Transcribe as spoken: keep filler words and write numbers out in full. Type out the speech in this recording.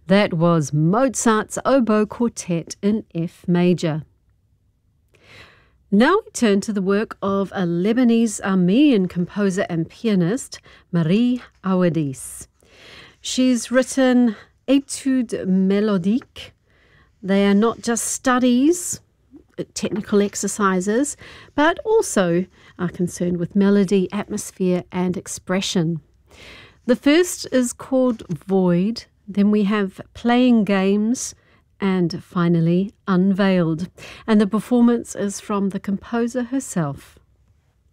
That was Mozart's Oboe Quartet in F major. Now we turn to the work of a Lebanese-Armenian composer and pianist, Marie Aouadis. She's written Études mélodiques. They are not just studies, technical exercises, but also are concerned with melody, atmosphere, and expression. The first is called Void. Then we have Playing Games, and finally Unveiled. And the performance is from the composer herself.